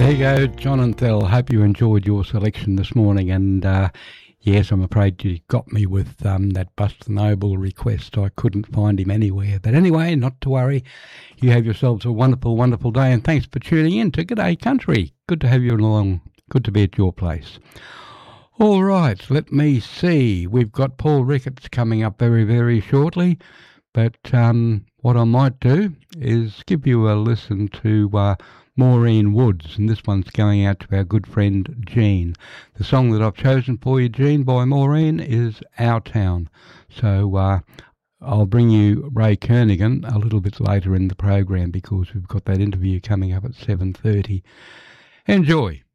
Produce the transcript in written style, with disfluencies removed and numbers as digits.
There you go, John and Thel. Hope you enjoyed your selection this morning. And yes, I'm afraid you got me with that Buster Noble request. I couldn't find him anywhere. But anyway, not to worry. You have yourselves a wonderful, wonderful day. And thanks for tuning in to G'day Country. Good to have you along. Good to be at your place. All right, let me see. We've got Paul Ricketts coming up very, very shortly. But what I might do is give you a listen to Maureen Woods, and this one's going out to our good friend Jean. The song that I've chosen for you, Jean, by Maureen, is Our Town. So I'll bring you Ray Kernaghan a little bit later in the program because we've got that interview coming up at 7:30. Enjoy.